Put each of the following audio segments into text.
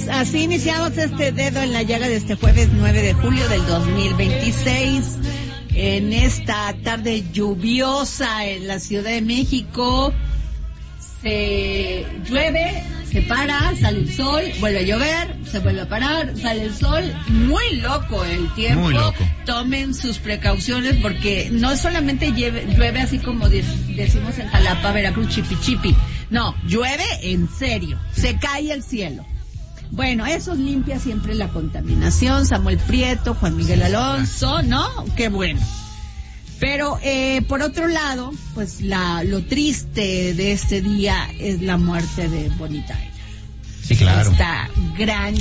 así iniciamos este dedo en la llaga de este jueves 9 de julio del 2026. En esta tarde lluviosa en la Ciudad de México, se llueve, se para, sale el sol, vuelve a llover, se vuelve a parar, sale el sol. Muy loco el tiempo. Muy loco. Tomen sus precauciones porque no solamente llueve así como decimos en Jalapa, Veracruz, chipi chipi. No, llueve en serio, se cae el cielo. Bueno, eso limpia siempre la contaminación. Samuel Prieto, Juan Miguel Alonso, ¿no? Qué bueno. Pero, por otro lado, pues lo triste de este día es la muerte de Bonita Tyler. Sí, claro. Esta gran,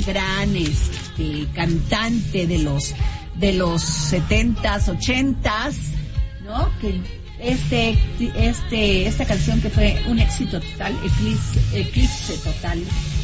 cantante de los 70s, 80s, ¿no? Que esta canción que fue un éxito total, eclipse total.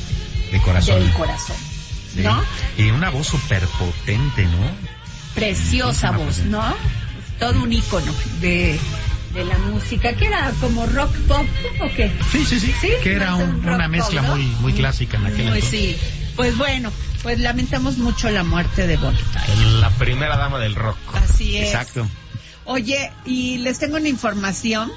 De corazón. Del corazón, sí. ¿no? Y una voz súper potente, ¿no? Preciosa voz, ¿no? Todo un ícono de la música, que era como rock pop, ¿o qué? Sí, que era una mezcla pop, ¿no? muy clásica en aquel entonces. Sí, pues bueno, pues lamentamos mucho la muerte de Bonita Tyler. La primera dama del rock. Así es. Exacto. Oye, y les tengo una información.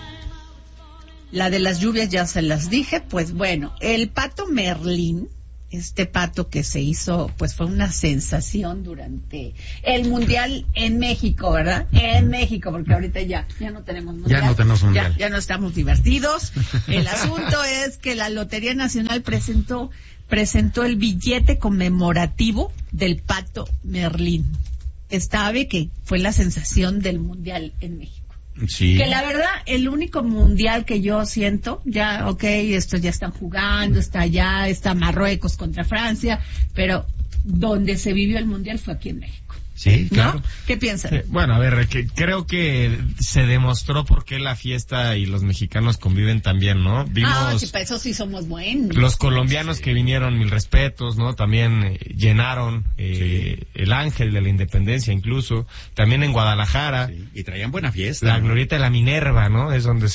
La de las lluvias ya se las dije. Pues bueno, el pato Merlín, este pato que se hizo, pues fue una sensación durante el Mundial en México, ¿verdad? En México, porque ahorita ya no tenemos Mundial. Ya no tenemos Mundial. Ya no estamos divertidos. El asunto es que la Lotería Nacional presentó el billete conmemorativo del pato Merlín. Sabe que fue la sensación del Mundial en México. Sí. Que la verdad, el único mundial que yo siento, ya, estos ya están jugando, está Marruecos contra Francia, pero donde se vivió el mundial fue aquí en México. Sí, claro. ¿No? ¿Qué piensan? Bueno, a ver, creo que se demostró por qué la fiesta y los mexicanos conviven tan bien, ¿no? Vimos sí, para eso sí somos buenos. los colombianos que vinieron, mil respetos, ¿no? También llenaron el Ángel de la Independencia incluso, también en Guadalajara. Sí, y traían buena fiesta. La glorieta de la Minerva, ¿no? Es donde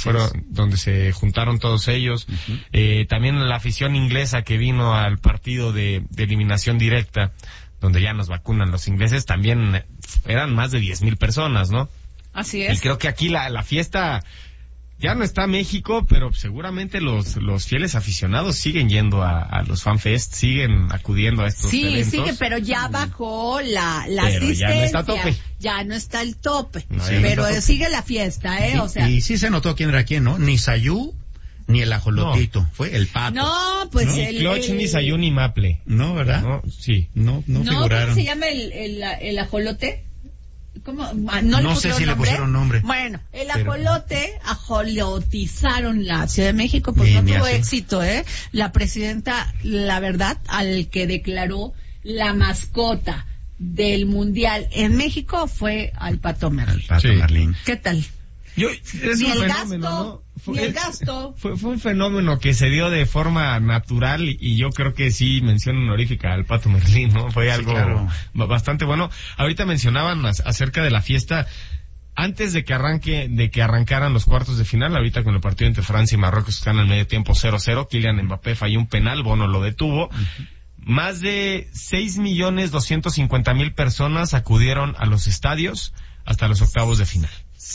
donde se juntaron todos ellos. Uh-huh. También la afición inglesa que vino al partido de eliminación directa, donde ya nos vacunan los ingleses, también eran más de 10,000 personas, ¿no? Así es. Y creo que aquí la fiesta ya no está México, pero seguramente los fieles aficionados siguen yendo a los fanfest, siguen acudiendo a estos eventos. Sí, pero ya bajó la pero asistencia. ya no está a tope. Ya no está el tope. No, pero sigue la fiesta, ¿eh? O sea. Y sí se notó quién era quién, ¿no? Ni Sayú, ni el ajolotito. No. Fue el pato. No, pues ni Clutch, ni Sayú, ni Maple. No, ¿verdad? No, sí. No figuraron. ¿Cómo se llama el ajolote? ¿Cómo? No sé si le pusieron nombre. Bueno, el ajolote, ajolotizaron la Ciudad de México, pues no tuvo éxito, ¿eh? La presidenta, la verdad, al que declaró la mascota del Mundial en México fue al Pato Merlín. ¿Qué tal? Es ni un el fenómeno, gasto, ni el gasto. Fue un fenómeno que se dio de forma natural y yo creo que sí, mención honorífica al Pato Merlín, ¿no? Fue algo bastante bueno. Ahorita mencionaban acerca de la fiesta. Antes de que arrancaran los cuartos de final, ahorita con el partido entre Francia y Marruecos que están en el medio tiempo 0-0, Kylian Mbappé falló un penal, Bono lo detuvo. Uh-huh. Más de 6,250,000 personas acudieron a los estadios hasta los octavos de final.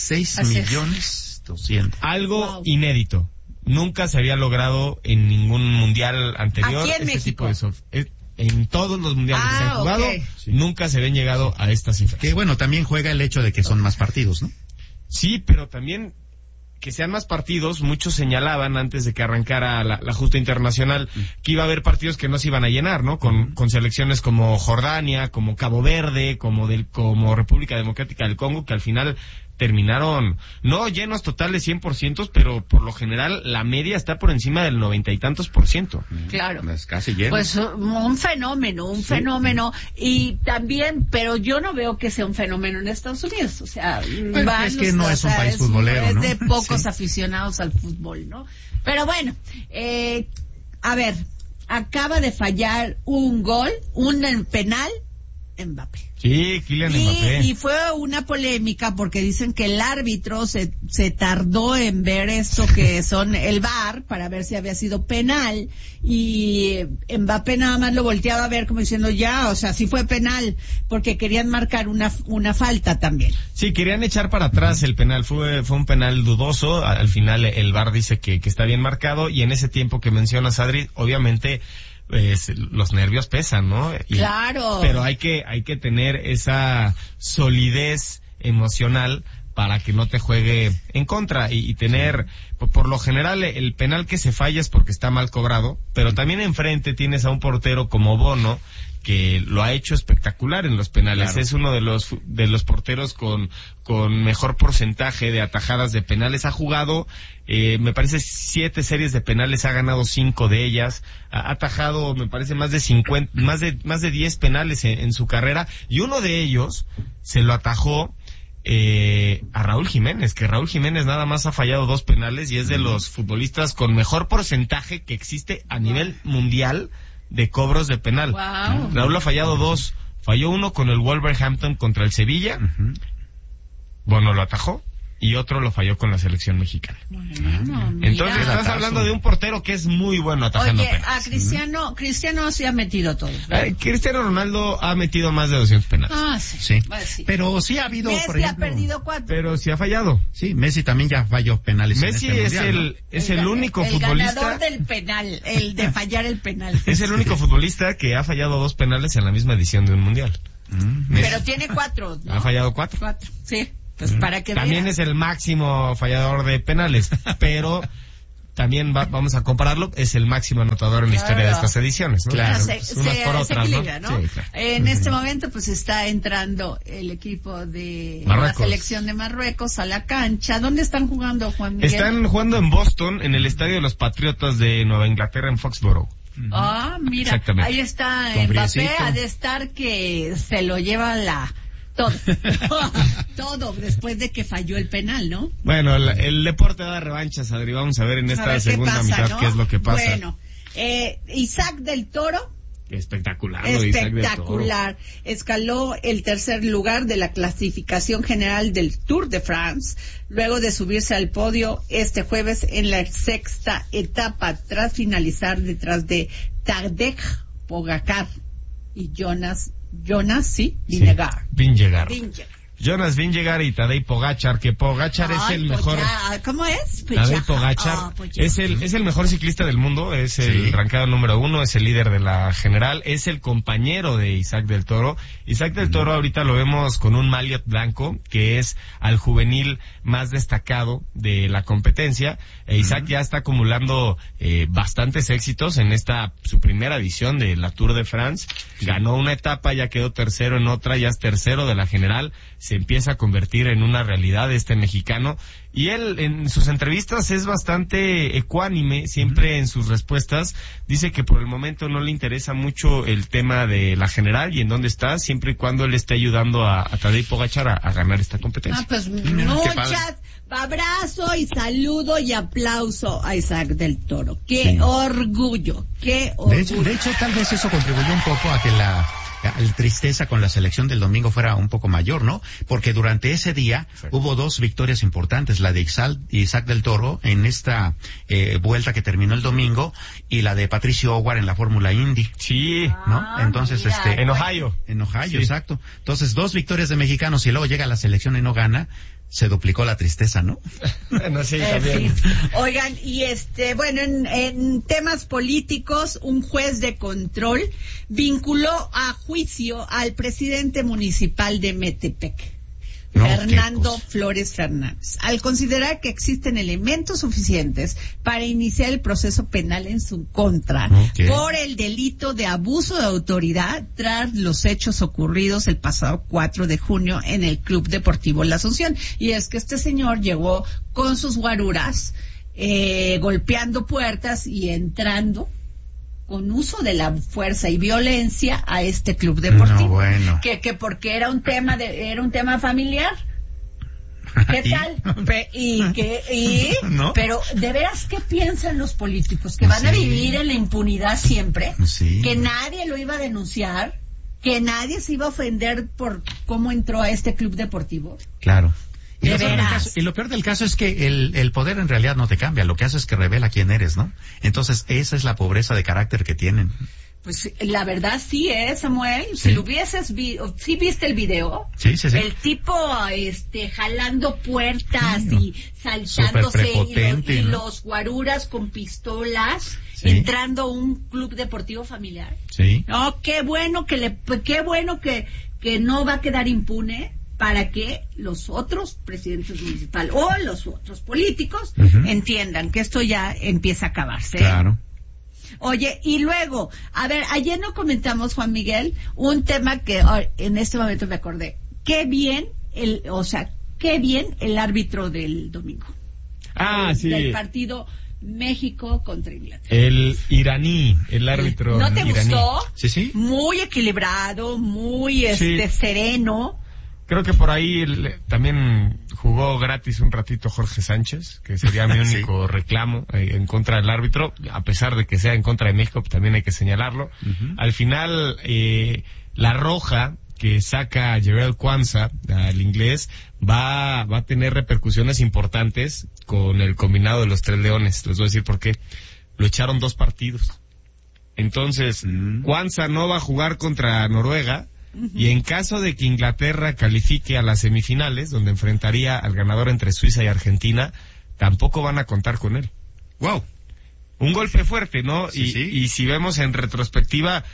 6,200,000. Algo inédito. Nunca se había logrado en ningún mundial anterior. Aquí en México. En todos los mundiales que se han jugado, nunca se habían llegado a estas cifras. Que bueno, también juega el hecho de que son más partidos, ¿no? Sí, pero también que sean más partidos, muchos señalaban antes de que arrancara la justa internacional que iba a haber partidos que no se iban a llenar, ¿no? Con selecciones como Jordania, como Cabo Verde, como República Democrática del Congo, que al final terminaron no llenos totales 100%, pero por lo general la media está por encima del 90 y tantos %. Claro. Es casi lleno. Pues un fenómeno. Y también, pero yo no veo que sea un fenómeno en Estados Unidos. O sea, es que no es un país futbolero, ¿no? Es de pocos aficionados al fútbol, ¿no? Pero bueno, a ver, acaba de fallar un penal Mbappé. Sí, Kylian Mbappé. Y fue una polémica porque dicen que el árbitro se tardó en ver esto que son el VAR para ver si había sido penal, y Mbappé nada más lo volteaba a ver como diciendo ya, o sea, sí fue penal, porque querían marcar una falta también. Sí, querían echar para atrás el penal, fue un penal dudoso, al final el VAR dice que está bien marcado, y en ese tiempo que mencionas, Adri, obviamente los nervios pesan, ¿no? Claro. Pero hay que tener esa solidez emocional para que no te juegue en contra y tener, por lo general, el penal que se falla es porque está mal cobrado, pero también enfrente tienes a un portero como Bono, que lo ha hecho espectacular en los penales. Claro. Es uno de los porteros con mejor porcentaje de atajadas de penales. Ha jugado, me parece, 7 series de penales, ha ganado 5 de ellas, ha atajado, me parece, más de 10 penales en su carrera, y uno de ellos se lo atajó a Raúl Jiménez, que Raúl Jiménez nada más ha fallado 2 penales y es de los futbolistas con mejor porcentaje que existe a nivel mundial de cobros de penal. Wow. Raúl ha fallado 2, falló uno con el Wolverhampton contra el Sevilla, Bueno, lo atajó, y otro lo falló con la selección mexicana. Bueno, entonces estás hablando de un portero que es muy bueno atajando penales. A Cristiano sí ha metido todo. Cristiano Ronaldo ha metido más de 200 penales. Sí. Bueno, sí. Pero sí ha habido, Messi por ejemplo, ha perdido 4. Pero sí ha fallado. Sí, Messi también ya falló penales. Messi en este mundial, es el único futbolista. El ganador del penal, el de fallar el penal. Es el único futbolista que ha fallado 2 penales en la misma edición de un mundial. Pero tiene 4, ¿no? Ha fallado 4. 4, sí. Pues para que también veas. Es el máximo fallador de penales, pero también vamos a compararlo, es el máximo anotador en la historia de estas ediciones, ¿no? Claro, unas por otras, equilibra, ¿no? Sí, claro. En este momento pues está entrando el equipo de Marruecos. La selección de Marruecos a la cancha. ¿Dónde están jugando, Juan Miguel? Están jugando en Boston, en el estadio de los Patriotas de Nueva Inglaterra, en Foxborough. Ah, mira, ahí está Mbappé, ha de estar que se lo lleva todo después de que falló el penal, ¿no? Bueno, el deporte da revanchas, Adri. Vamos a ver en esta segunda mitad, ¿no? Qué es lo que pasa. Bueno, Isaac del Toro. Espectacular. Escaló el tercer lugar de la clasificación general del Tour de France, luego de subirse al podio este jueves en la 6ª etapa, tras finalizar detrás de Tadej Pogacar y Jonas Vingegaard. Jonas Vingegaard y Tadej Pogacar, que Pogacar es el mejor. ¿Cómo es? Tadej Pogacar es el mejor ciclista del mundo, es el rankeado número 1, es el líder de la general, es el compañero de Isaac del Toro. Isaac del Toro ahorita lo vemos con un maillot blanco, que es al juvenil más destacado de la competencia. Isaac ya está acumulando bastantes éxitos en su primera edición de la Tour de France. Ganó una etapa, ya quedó tercero en otra, ya es tercero de la general. Se empieza a convertir en una realidad este mexicano, y él en sus entrevistas es bastante ecuánime, siempre en sus respuestas dice que por el momento no le interesa mucho el tema de la general y en dónde está, siempre y cuando él esté ayudando a Tadej Pogacar a ganar esta competencia. Pues muchas abrazo y saludo y aplauso a Isaac del Toro. Qué orgullo, qué orgullo. De hecho, tal vez eso contribuyó un poco a que la tristeza con la selección del domingo fuera un poco mayor, ¿no? Porque durante ese día hubo 2 victorias importantes, la de Isaac del Toro en esta vuelta que terminó el domingo, y la de Patricio Howard en la Fórmula Indy. Sí, ¿no? Entonces, en Ohio. En Ohio, exacto. Entonces, 2 victorias de mexicanos y luego llega la selección y no gana. Se duplicó la tristeza, ¿no? Bueno, sí, también. Oigan, y bueno, en temas políticos, un juez de control vinculó a juicio al presidente municipal de Metepec, Fernando Flores Fernández, al considerar que existen elementos suficientes para iniciar el proceso penal en su contra por el delito de abuso de autoridad tras los hechos ocurridos el pasado 4 de junio en el Club Deportivo La Asunción. Y es que este señor llegó con sus guaruras, golpeando puertas y entrando con uso de la fuerza y violencia a este club deportivo. No, bueno. Que porque era un tema familiar. ¿Qué tal? ¿No? Pero de veras, ¿qué piensan los políticos? ¿Que van a vivir en la impunidad siempre? Sí. ¿Que nadie lo iba a denunciar? que nadie se iba a ofender por cómo entró a este club deportivo. Claro. Y Y lo peor del caso es que el poder en realidad no te cambia, lo que hace es que revela quién eres, ¿no? Entonces, esa es la pobreza de carácter que tienen. Pues la verdad sí, Samuel. Sí. Si lo hubieses ¿sí viste el video? Sí. El tipo, jalando puertas y saltándose y los guaruras con pistolas entrando a un club deportivo familiar. Sí. No, qué bueno que no va a quedar impune para que los otros presidentes municipales o los otros políticos entiendan que esto ya empieza a acabarse. Claro. Oye, y luego, a ver, ayer no comentamos, Juan Miguel, un tema que en este momento me acordé. Qué bien el árbitro del domingo. Sí. Del partido México contra Inglaterra. El iraní, el árbitro ¿No te iraní. gustó? Sí. Muy equilibrado, muy sereno. Creo que por ahí también jugó gratis un ratito Jorge Sánchez, que sería mi único reclamo en contra del árbitro, a pesar de que sea en contra de México, también hay que señalarlo. Al final, la roja que saca Jarell Quansah, el inglés, va a tener repercusiones importantes con el combinado de los Tres Leones. Les voy a decir por qué. Lo echaron 2 partidos. Entonces, Quansah no va a jugar contra Noruega. Y en caso de que Inglaterra califique a las semifinales, donde enfrentaría al ganador entre Suiza y Argentina, tampoco van a contar con él. Wow. Un golpe fuerte, ¿no? Sí. Y si vemos en retrospectiva,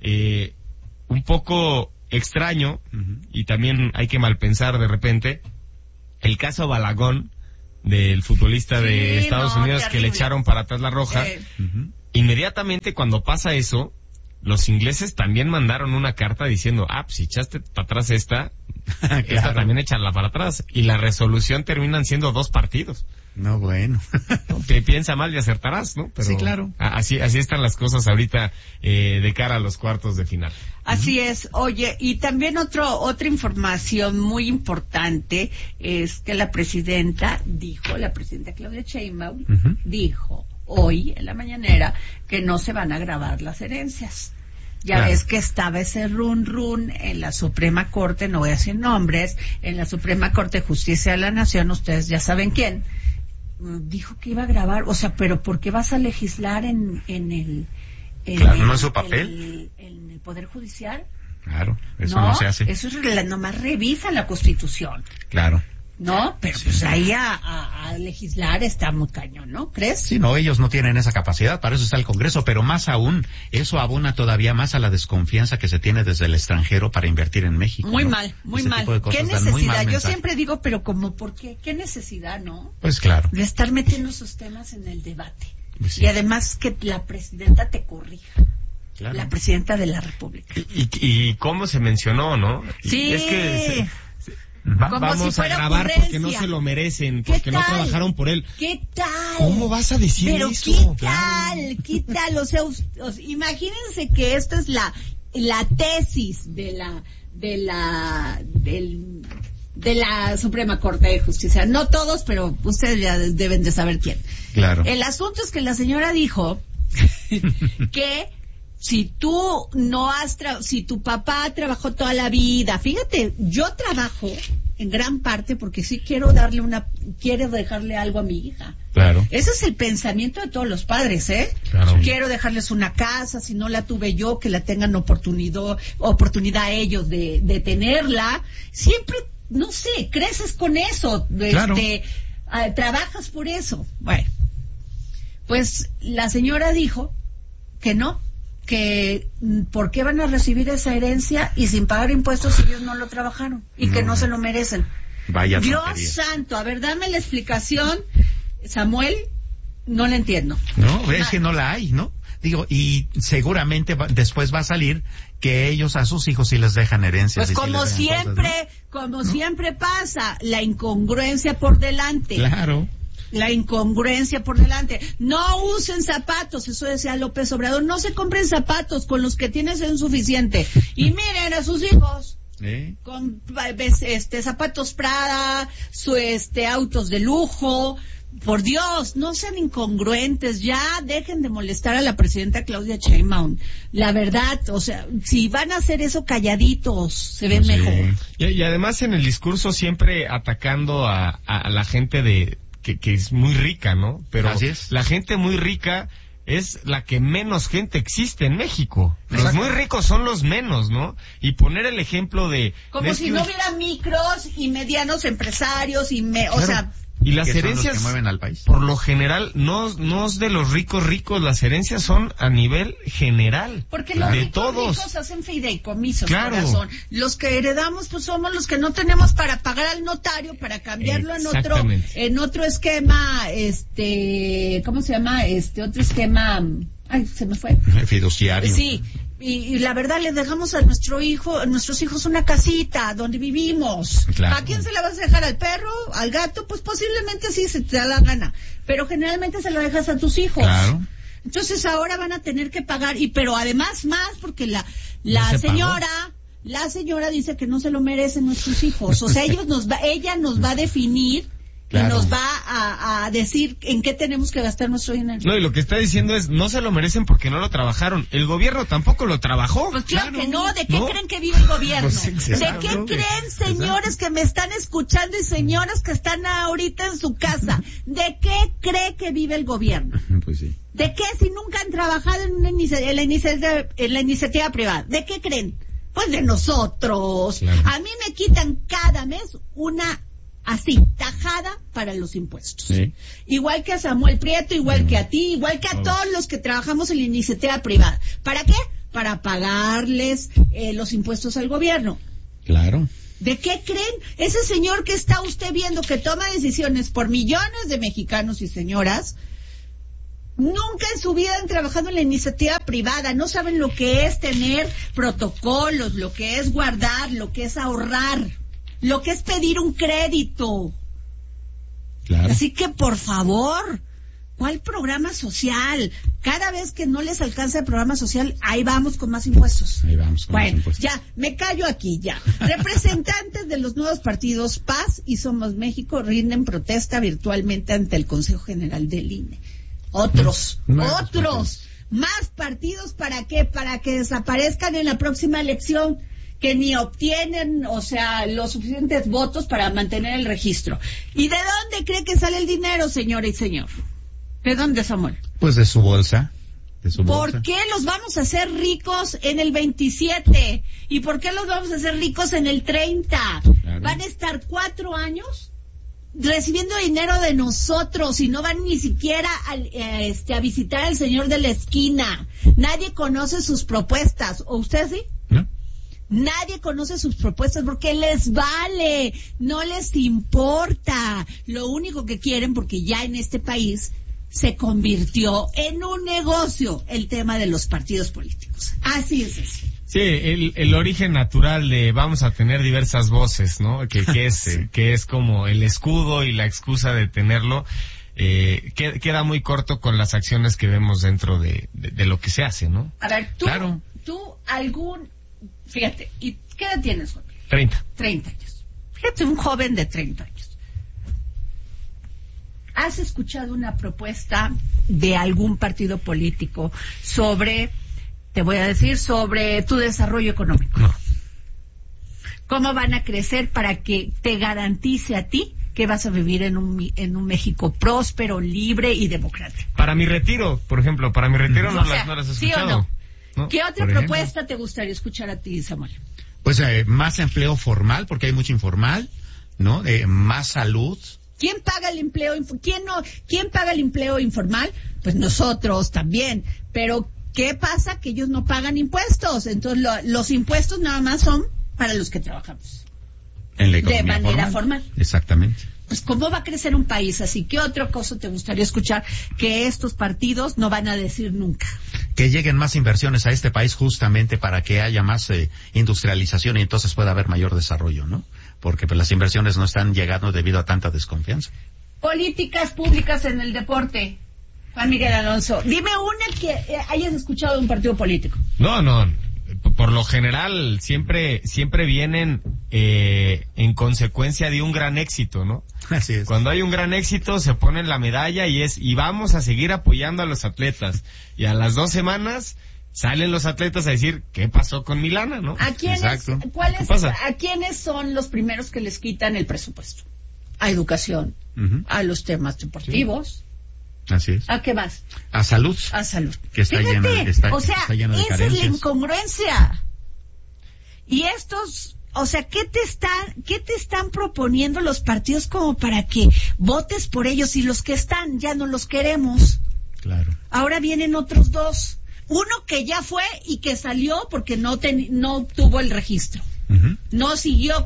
un poco extraño, y también hay que malpensar de repente, el caso Balagón, del futbolista de Estados Unidos que le echaron para atrás la roja. Inmediatamente cuando pasa eso, los ingleses también mandaron una carta diciendo, si echaste para atrás esta también échala para atrás. Y la resolución terminan siendo 2 partidos. No, bueno. Te piensa mal y acertarás, ¿no? Pero sí, claro. Así están las cosas ahorita de cara a los cuartos de final. Así es. Oye, y también otra información muy importante es que la presidenta Claudia Sheinbaum dijo hoy en la mañanera que no se van a grabar las herencias. Ya ves que estaba ese run en la Suprema Corte, no voy a decir nombres, en la Suprema Corte de Justicia de la Nación, ustedes ya saben quién, dijo que iba a grabar, pero ¿por qué vas a legislar en el ¿no es su papel? En el Poder Judicial? Claro, eso no se hace. Eso es nomás revisa la Constitución. Claro. ¿No? Pero pues ahí a legislar está muy cañón, ¿no? ¿Crees? Sí, no, ellos no tienen esa capacidad, para eso está el Congreso, pero más aún, eso abona todavía más a la desconfianza que se tiene desde el extranjero para invertir en México. Muy ¿no? mal, muy Ese mal. tipo de cosas ¿Qué dan muy necesidad? mal Yo mensaje. siempre digo, pero como, ¿por qué? ¿Qué necesidad, no? Pues claro. De estar metiendo esos temas en el debate. Pues sí. Y además que la presidenta te corrija. Claro. La presidenta de la República. Y cómo se mencionó, ¿no? Sí. Es que Como vamos si a fuera grabar ocurrencia. porque no se lo merecen, ¿Qué porque no tal? trabajaron por él. ¿Qué tal? ¿Cómo vas a decir pero eso? ¿qué tal? ¿Qué tal? O sea, imagínense que esta es la tesis de la Suprema Corte de Justicia. No todos, pero ustedes ya deben de saber quién. Claro. El asunto es que la señora dijo que si si tu papá trabajó toda la vida, fíjate, yo trabajo en gran parte porque sí quiero dejarle algo a mi hija. Claro. Ese es el pensamiento de todos los padres, ¿eh? Claro. Quiero dejarles una casa, si no la tuve yo, que la tengan oportunidad ellos de tenerla. Siempre, no sé, creces con eso, Claro. Trabajas por eso. Bueno, pues la señora dijo que no, que ¿por qué van a recibir esa herencia y sin pagar impuestos si ellos no lo trabajaron? Y que no se lo merecen. Vaya Dios tontería. santo, a ver, dame la explicación, Samuel, no la entiendo. No, es que no la hay, ¿no? Digo, y seguramente después va a salir que ellos a sus hijos sí les dejan herencias. Pues y sí como les dejan siempre, cosas, ¿no? siempre pasa, la incongruencia por delante. Claro. La incongruencia por delante. No usen zapatos, eso decía López Obrador. No se compren zapatos, con los que tienes es suficiente. Y miren a sus hijos con zapatos Prada, autos de lujo, por Dios, no sean incongruentes, ya dejen de molestar a la presidenta Claudia Sheinbaum. La verdad, o sea, si van a hacer eso calladitos, se ven mejor. Y además en el discurso siempre atacando a la gente que es muy rica, ¿no? Pero la gente muy rica es la que menos gente existe en México. Los muy ricos son los menos, ¿no? Y poner el ejemplo de... Como si no hubiera micros y medianos empresarios o sea... Y las herencias que mueven al país. Por lo general, no es de los ricos, las herencias son a nivel general. Porque los ricos hacen fideicomisos, claro. Corazón. Los que heredamos, pues somos los que no tenemos para pagar al notario, para cambiarlo en otro esquema, ¿cómo se llama? Otro esquema, ay, se me fue. Fiduciario. Sí. Y la verdad, le dejamos a nuestros hijos una casita donde vivimos. Claro. ¿A quién se la vas a dejar? ¿Al perro? ¿Al gato? Pues posiblemente sí, se te da la gana. Pero generalmente se lo dejas a tus hijos. Claro. Entonces ahora van a tener que pagar, pero además más, porque la señora dice que no se lo merecen nuestros hijos. O sea, ella nos va a definir. Claro. Y nos va a decir en qué tenemos que gastar nuestro dinero. No, y lo que está diciendo es, no se lo merecen porque no lo trabajaron. El gobierno tampoco lo trabajó. Pues claro que no. ¿De qué creen que vive el gobierno? Pues, ¿De qué creen, señores que me están escuchando y señoras que están ahorita en su casa? ¿De qué cree que vive el gobierno? Pues sí. ¿De qué si nunca han trabajado en la iniciativa privada? ¿De qué creen? Pues de nosotros. Claro. A mí me quitan cada mes una... así, tajada para los impuestos. Sí. Igual que a Samuel Prieto, igual que a ti, igual que a todos los que trabajamos en la iniciativa privada. ¿Para qué? Para pagarles los impuestos al gobierno. Claro. ¿De qué creen? Ese señor que está usted viendo que toma decisiones por millones de mexicanos y señoras, nunca en su vida han trabajado en la iniciativa privada, no saben lo que es tener protocolos, lo que es guardar, lo que es ahorrar. Lo que es pedir un crédito. Claro. Así que, por favor, ¿cuál programa social? Cada vez que no les alcanza el programa social, ahí vamos con más impuestos. Más impuestos. Ya, me callo aquí, ya. Representantes de los nuevos partidos Paz y Somos México rinden protesta virtualmente ante el Consejo General del INE. Otros. Más partidos, ¿para qué? Para que desaparezcan en la próxima elección, que ni obtienen, o sea, los suficientes votos para mantener el registro. ¿Y de dónde cree que sale el dinero, señora y señor? ¿De dónde, Samuel? Pues de su bolsa. ¿Por qué los vamos a hacer ricos en el 27? ¿Y por qué los vamos a hacer ricos en el 30? Claro. Van a estar 4 años recibiendo dinero de nosotros y no van ni siquiera a visitar al señor de la esquina. Nadie conoce sus propuestas. ¿O usted sí? ¿No? Nadie conoce sus propuestas porque les vale, no les importa. Lo único que quieren, porque ya en este país se convirtió en un negocio el tema de los partidos políticos. Así es eso. Sí, el origen natural de vamos a tener diversas voces, ¿no? Que es como el escudo y la excusa de tenerlo. Queda muy corto con las acciones que vemos dentro de lo que se hace, ¿no? A ver, fíjate, ¿y qué edad tienes, Juan? 30 años. Fíjate, un joven de 30 años. ¿Has escuchado una propuesta de algún partido político sobre tu desarrollo económico? No. ¿Cómo van a crecer para que te garantice a ti que vas a vivir en un México próspero, libre y democrático? Para mi retiro, por ejemplo, no las has escuchado. ¿Sí o no? ¿No? ¿Qué otra propuesta te gustaría escuchar a ti, Samuel? Pues más empleo formal, porque hay mucho informal, ¿no? Más salud. ¿Quién paga el empleo? ¿Quién paga el empleo informal? Pues nosotros también. Pero ¿qué pasa? Que ellos no pagan impuestos. Entonces los impuestos nada más son para los que trabajamos. En la economía de manera formal. Exactamente. Pues ¿cómo va a crecer un país así? ¿Qué otra cosa te gustaría escuchar que estos partidos no van a decir nunca? Que lleguen más inversiones a este país justamente para que haya más industrialización y entonces pueda haber mayor desarrollo, ¿no? Porque pues las inversiones no están llegando debido a tanta desconfianza. Políticas públicas en el deporte. Juan Miguel Alonso, dime una que hayas escuchado de un partido político. No. Por lo general siempre vienen en consecuencia de un gran éxito, ¿no? Así es. Cuando hay un gran éxito se pone la medalla y vamos a seguir apoyando a los atletas. Y a las 2 semanas salen los atletas a decir, ¿qué pasó con mi lana, no? ¿A quiénes son los primeros que les quitan el presupuesto? A educación, a los temas deportivos. Sí. Así es. ¿A qué más? A salud. A salud. Que está llena de esa carencias. es la incongruencia. Y estos, o sea, ¿qué te están proponiendo los partidos como para que votes por ellos? Y los que están, ya no los queremos. Claro. Ahora vienen otros 2. Uno que ya fue y que salió porque no tuvo el registro. No siguió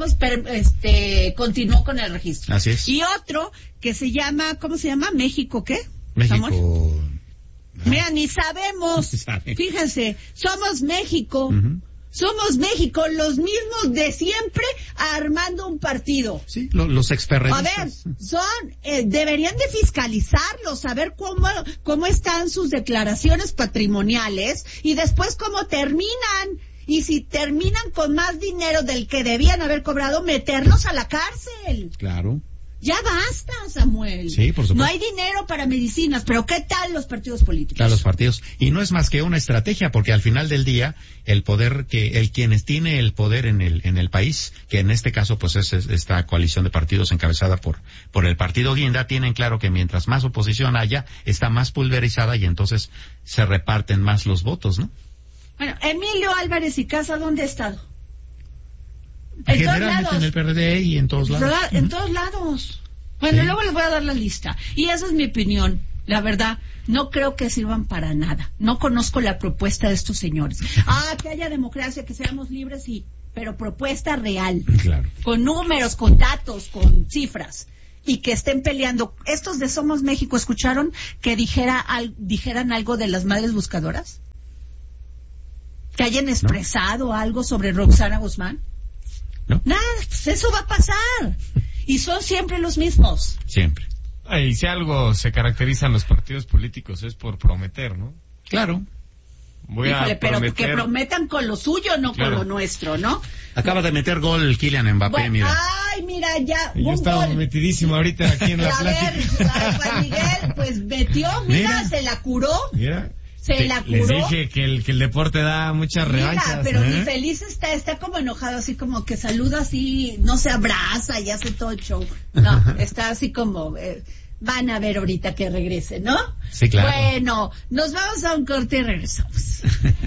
continuó con el registro. Así es. Y otro que se llama, ¿cómo se llama? ¿México qué? México. Mira, ni sabemos. Fíjense, somos México. Somos México, los mismos de siempre armando un partido. Sí, los experredistas. A ver, deberían de fiscalizarlos, saber cómo están sus declaraciones patrimoniales y después cómo terminan. Y si terminan con más dinero del que debían haber cobrado, meterlos a la cárcel. Claro. Ya basta, Samuel. Sí, por supuesto. No hay dinero para medicinas, pero ¿qué tal los partidos políticos? Claro, los partidos. Y no es más que una estrategia, porque al final del día, quienes tiene el poder en el país, que en este caso pues es esta coalición de partidos encabezada por el partido Guinda, tienen claro que mientras más oposición haya, está más pulverizada y entonces se reparten más los votos, ¿no? Bueno, Emilio Álvarez y Casa, ¿dónde ha estado? Generalmente en el PRD y en todos lados. En todos lados. Bueno, sí. Luego les voy a dar la lista. Y esa es mi opinión. La verdad, no creo que sirvan para nada. No conozco la propuesta de estos señores. Que haya democracia, que seamos libres, sí. Pero propuesta real. Claro. Con números, con datos, con cifras. Y que estén peleando. Estos de Somos México, ¿escucharon que dijeran algo de las madres buscadoras? ¿Que hayan expresado algo sobre Roxana Guzmán? No. Nada, pues eso va a pasar. Y son siempre los mismos. Siempre. Y si algo se caracterizan los partidos políticos es por prometer, ¿no? Claro. Pero que prometan con lo suyo, no con lo nuestro, ¿no? Acaba de meter gol Kylian Mbappé, mira. Ay, mira, ya. Yo estaba metidísimo ahorita aquí en la plática. A ver, Juan Miguel, pues metió, mira, se la curó. Mira. La curó. Les dije que el deporte da muchas revanchas. Mira, pero mi feliz está como enojado, así como que saluda así, no se abraza y hace todo el show. No, está así como, van a ver ahorita que regrese, ¿no? Sí, claro. Bueno, nos vamos a un corte y regresamos.